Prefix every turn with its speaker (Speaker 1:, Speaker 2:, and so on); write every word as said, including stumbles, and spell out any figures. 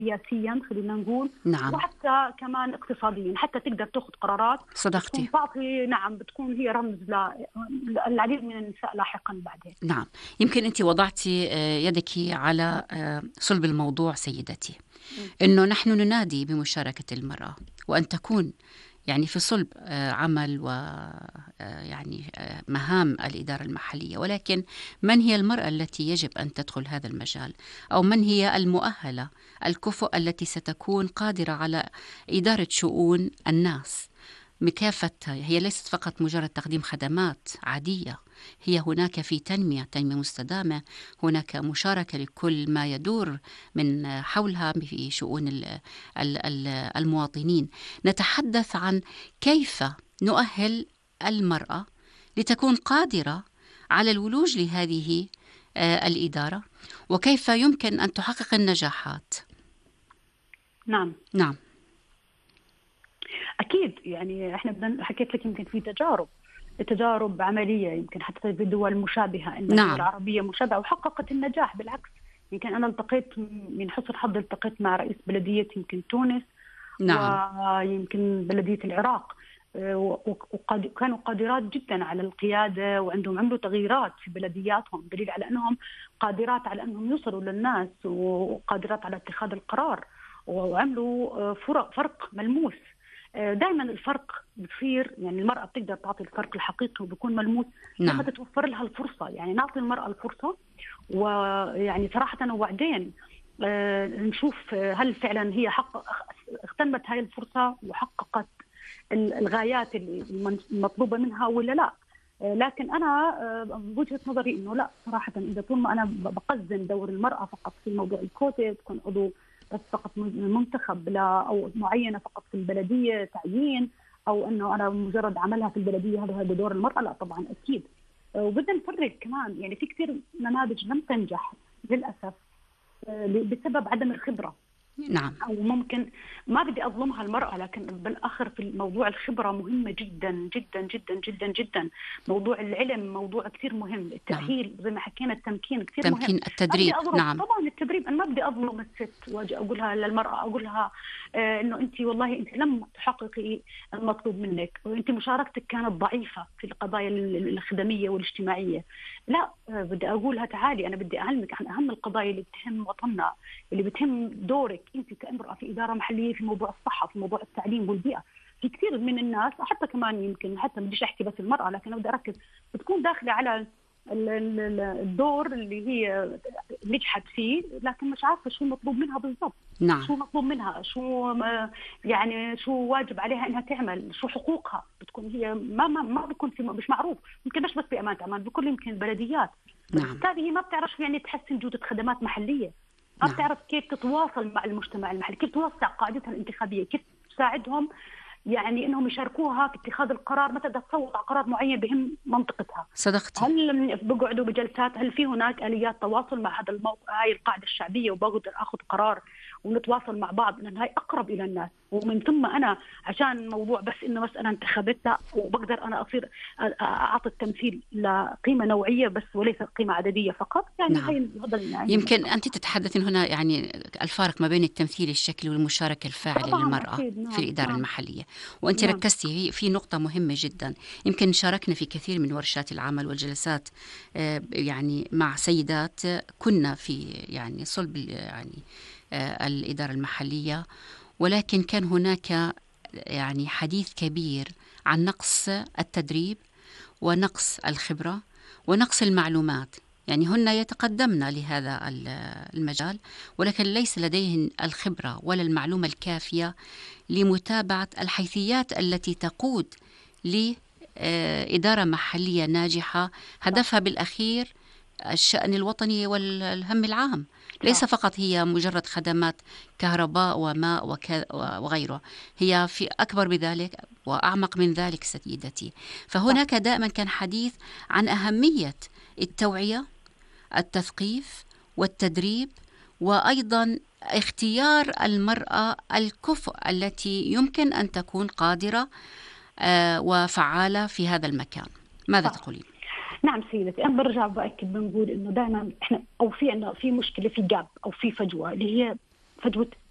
Speaker 1: سياسيا خلينا نقول،
Speaker 2: نعم
Speaker 1: وحتى كمان اقتصاديا، حتى تقدر تاخذ قرارات بتكون
Speaker 2: صدقتي.
Speaker 1: تعطي، نعم بتكون هي رمز للعديد من النساء لاحقا بعدين.
Speaker 2: نعم، يمكن أنت وضعتِ آه، يدك على آه، صلب الموضوع سيدتي،
Speaker 1: م.
Speaker 2: إنه نحن ننادي بمشاركة المرأة وأن تكون يعني في صلب آه، عمل و آه، يعني آه، مهام الإدارة المحلية، ولكن من هي المرأة التي يجب أن تدخل هذا المجال، أو من هي المؤهلة الكفؤ التي ستكون قادرة على إدارة شؤون الناس بكافة. هي ليست فقط مجرد تقديم خدمات عادية، هي هناك في تنمية تنمية مستدامة، هناك مشاركة لكل ما يدور من حولها في شؤون ال- ال- ال- المواطنين. نتحدث عن كيف نؤهل المرأة لتكون قادرة على الولوج لهذه آه، الإدارة، وكيف يمكن أن تحقق النجاحات.
Speaker 1: نعم
Speaker 2: نعم
Speaker 1: أكيد، يعني إحنا بدنا، حكيت لك يمكن في تجارب تجارب عملية يمكن حتى في دول مشابهة، إن دول
Speaker 2: نعم
Speaker 1: عربية مشابهة وحققت النجاح. بالعكس، يمكن أنا التقيت من حسن حظي، التقيت مع رئيس بلدية يمكن تونس
Speaker 2: نعم
Speaker 1: ويمكن بلدية العراق، وكانوا قادرات جدا على القيادة، وعندهم عملوا تغييرات في بلدياتهم، دليل على أنهم قادرات على أنهم يوصلوا للناس وقادرات على اتخاذ القرار، وعملوا فرق فرق ملموس. دائما الفرق بتصير، يعني المرأة بتقدر تعطي الفرق الحقيقي وبيكون ملموس لما
Speaker 2: نعم
Speaker 1: تتوفر لها الفرصة. يعني نعطي المرأة الفرصة، ويعني صراحة وبعدين آه نشوف هل فعلا هي حقق اغتنمت هاي الفرصة وحققت الغايات المطلوبة منها ولا لا. آه لكن أنا آه بوجهة نظري إنه لا، صراحة إذا طول ما أنا بقزم دور المرأة فقط في موضوع الكوتا، تكون عضو بس فقط منتخب لا أو معينة فقط في البلدية تعيين، أو إنه أنا مجرد عملها في البلدية هذا هذا دور المرأة، لا طبعا أكيد. وبدنا نفرق كمان، يعني في كثير نماذج لم تنجح للأسف بسبب عدم الخبرة،
Speaker 2: نعم
Speaker 1: أو ممكن ما بدي أظلمها المرأة، لكن بالآخر في موضوع الخبرة مهمة جدا جدا جدا جدا جدا. موضوع العلم موضوع كثير مهم،
Speaker 2: نعم
Speaker 1: التأهيل زي ما حكينا، التمكين كثير مهم.
Speaker 2: تمكين
Speaker 1: ما بدي
Speaker 2: التدريب.
Speaker 1: أضرب
Speaker 2: نعم
Speaker 1: طبعا التدريب، أنا ما بدي أظلم الست واجي أقولها للمرأة، أقولها آه إنه أنت والله أنت لم تحققي المطلوب منك، وأنت مشاركتك كانت ضعيفة في القضايا الخدمية والاجتماعية. لا، آه بدي أقولها تعالي، أنا بدي أعلمك عن أهم القضايا اللي بتهم وطننا، اللي بتهم دورك أنت كامرأة في إدارة محلية، في موضوع الصحة، في موضوع التعليم والبيئة. في كثير من الناس، حتى كمان يمكن حتى ما بديش أحكي بس المرأة، لكن بدي أركز، بتكون داخلة على الدور اللي هي نجحت فيه، لكن مش عارفة شو المطلوب منها بالضبط،
Speaker 2: نعم
Speaker 1: شو مطلوب منها، شو يعني شو واجب عليها إنها تعمل، شو حقوقها. بتكون هي ما ما ما بيكون في، مش معروف، يمكن مش بس بأمانة أمان، بكل يمكن البلديات.
Speaker 2: نعم
Speaker 1: فبالتالي هي ما بتعرف يعني تحسن جودة خدمات محلية، ما
Speaker 2: نعم
Speaker 1: بتعرف كيف تتواصل مع المجتمع المحلي، كيف توسع قاعدتها الانتخابية، كيف تساعدهم يعني انهم يشاركوها في اتخاذ القرار، متى بدها تصوت على قرار معين بهم منطقتها.
Speaker 2: صدقتي.
Speaker 1: هل بقعدوا بجلسات، هل في هناك آليات تواصل مع هذا الموقع، هاي القاعدة الشعبية، وبقدر اخذ قرار ونتواصل مع بعض، لان هاي اقرب الى الناس. ومن ثم انا عشان موضوع بس انه مسألة انتخبت، لا، وبقدر انا اصير اعطي التمثيل لقيمة نوعية بس وليس قيمة عددية فقط. يعني
Speaker 2: نعم،
Speaker 1: هاي هذا يعني
Speaker 2: يمكن أنت تتحدثين هنا يعني الفارق ما بين التمثيل الشكلي والمشاركة الفاعلة
Speaker 1: طبعا
Speaker 2: للمرأة
Speaker 1: اكيد.
Speaker 2: في
Speaker 1: نعم
Speaker 2: الإدارة
Speaker 1: نعم
Speaker 2: المحلية، وأنت
Speaker 1: نعم
Speaker 2: ركزتي في في نقطة مهمة جدا. يمكن شاركنا في كثير من ورشات العمل والجلسات آه، يعني مع سيدات كنا في يعني صلب يعني آه، الإدارة المحلية، ولكن كان هناك يعني حديث كبير عن نقص التدريب ونقص الخبرة ونقص المعلومات. يعني هن يتقدمن لهذا المجال، ولكن ليس لديهن الخبرة ولا المعلومة الكافية لمتابعة الحيثيات التي تقود لإدارة محلية ناجحة هدفها بالأخير الشأن الوطني والهم العام، ليس
Speaker 1: صح.
Speaker 2: فقط هي مجرد خدمات كهرباء وماء وغيره، هي في أكبر بذلك وأعمق من ذلك سيدتي.
Speaker 1: صح.
Speaker 2: فهناك دائما كان حديث عن أهمية التوعية، التثقيف والتدريب، وأيضا اختيار المرأة الكفء التي يمكن أن تكون قادرة وفعالة في هذا المكان. ماذا
Speaker 1: صح.
Speaker 2: تقولين؟
Speaker 1: نعم سيدتي، أنا برجع بأكد بنقول إنه دائما إحنا أو في عندنا في مشكلة، في جاب أو في فجوة، اللي هي فجوة